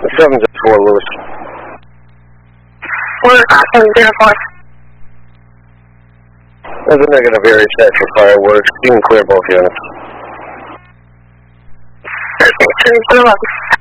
7-4 Lewis. We're 7-4. There's a negative area set for fireworks. You can clear both units. Perfect. 7-11.